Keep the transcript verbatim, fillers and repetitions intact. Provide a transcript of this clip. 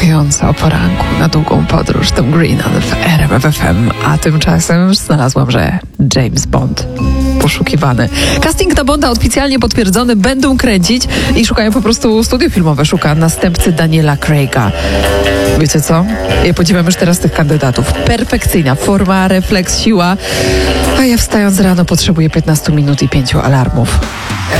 Relaksująca o poranku na długą podróż Tom Greenan w R M F F M, a tymczasem znalazłam, że James Bond poszukiwany. Casting na Bonda oficjalnie potwierdzony, będą kręcić i szukają po prostu, studio filmowe szuka następcy Daniela Craiga. Wiecie co? Ja podziwiam już teraz tych kandydatów. Perfekcyjna forma, refleks, siła, a ja wstając rano potrzebuję piętnaście minut i pięciu alarmów.